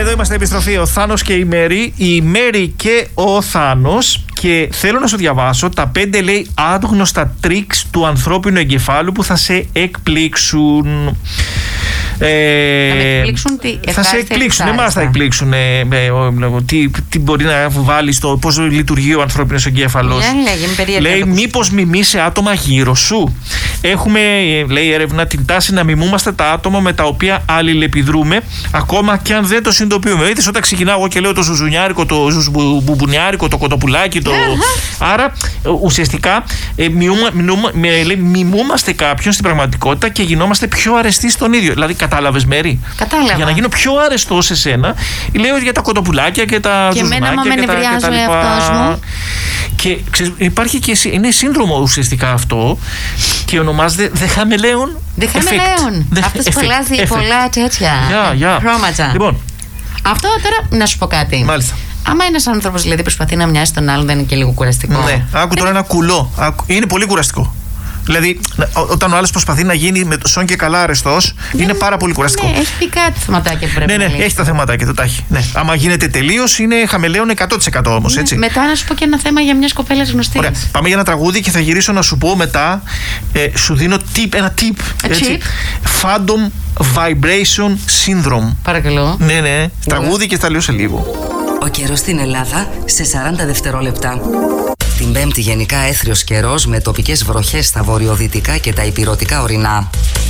Εδώ είμαστε, επιστροφή, ο Θάνος και η Μέρη. Η Μέρη και ο Θάνος. Και θέλω να σου διαβάσω τα 5, λέει, άγνωστα τρίξ του ανθρώπινου εγκεφάλου που θα σε εκπλήξουν. Θα με εκπλήξουν τι? Θα σε εκπλήξουν, εμάς θα εκπλήξουν. Τι μπορεί να βάλει, πώς λειτουργεί ο ανθρώπινος εγκέφαλος. Λέει, μήπως μιμήσει άτομα γύρω σου. Έχουμε, λέει, έρευνα την τάση να μιμούμαστε τα άτομα με τα οποία αλληλεπιδρούμε, ακόμα και αν δεν το συνειδητοποιούμε. Είδες, όταν ξεκινάω εγώ και λέω το ζουζουνιάρικο, το ζουζουμπουνιάρικο, το κοτοπουλάκι, άρα ουσιαστικά μιμούμαστε κάποιον στην πραγματικότητα και γινόμαστε πιο αρεστοί στον ίδιο. Δηλαδή, κατάλαβες, Μέρη? Κατάλαβα. Για να γίνω πιο αρεστό σε σένα, λέω για τα κοτοπουλάκια και τα ζουζουνάκια και τα λοιπά. Και υπάρχει και είναι σύνδρομο ουσιαστικά αυτό και ονομάζεται The Chameleon Effect. Αυτός κολλάζει πολλά τέτοια χρώματα. Λοιπόν, αυτό τώρα να σου πω κάτι. Μάλιστα. Άμα ένας άνθρωπος δηλαδή προσπαθεί να μοιάσει τον άλλον, δεν είναι και λίγο κουραστικό? Ναι, άκου τώρα ένα κουλό. Είναι πολύ κουραστικό. Δηλαδή, όταν ο άλλος προσπαθεί να γίνει με το σόν και καλά αρεστός, είναι πάρα πολύ κουραστικό. Ναι, έχει πει κάτι θεματάκια που πρέπει να λύσει. Έχει τα θεματάκια, το τάχει. Ναι. Άμα γίνεται τελείως, είναι χαμελέον 100% όμως, έτσι. Μετά να σου πω και ένα θέμα για μια κοπέλα γνωστή. Ωραία. Πάμε για ένα τραγούδι και θα γυρίσω να σου πω μετά. Σου δίνω ένα tip. Έτσι. Phantom Vibration Syndrome. Παρακαλώ. Ναι. Τραγούδι και θα λέω σε λίγο. Ο καιρός στην Ελλάδα σε 40 δευτερόλεπτα. Την Πέμπτη γενικά έθριος καιρός με τοπικές βροχές στα βορειοδυτικά και τα ηπειρωτικά ορεινά.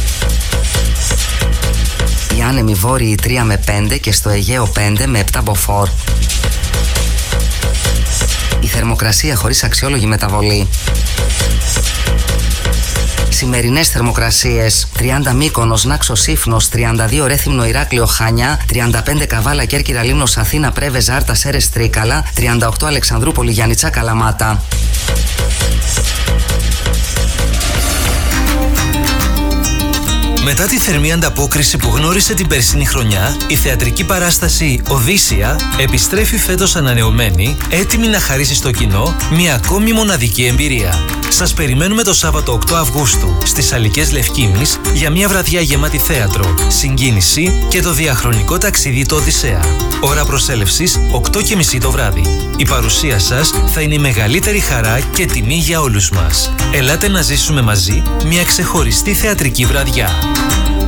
Οι άνεμοι βόρειοι 3 με 5 και στο Αιγαίο 5 με 7 μποφόρ. Η θερμοκρασία χωρίς αξιόλογη μεταβολή. Σημερινές θερμοκρασίες: 30 Μύκονος, Νάξος Σύφνος, 32 Ρέθυμνο Ηράκλειο Χανιά, 35 Καβάλα Κέρκυρα Λίμνος Αθήνα Πρέβεζα Άρτα Σέρες Τρίκαλα, 38 Αλεξανδρούπολη Γιάννητσά Καλαμάτα. Μετά τη θερμή ανταπόκριση που γνώρισε την περσινή χρονιά, η θεατρική παράσταση Οδύσσια επιστρέφει φέτος ανανεωμένη, έτοιμη να χαρίσει στο κοινό μια ακόμη μοναδική εμπειρία. Σας περιμένουμε το Σάββατο 8 Αυγούστου στις Αλικές Λευκήμης για μια βραδιά γεμάτη θέατρο, συγκίνηση και το διαχρονικό ταξίδι του Οδυσσέα. Ώρα προσέλευσης 8:30 το βράδυ. Η παρουσία σας θα είναι η μεγαλύτερη χαρά και τιμή για όλους μας. Ελάτε να ζήσουμε μαζί μια ξεχωριστή θεατρική βραδιά.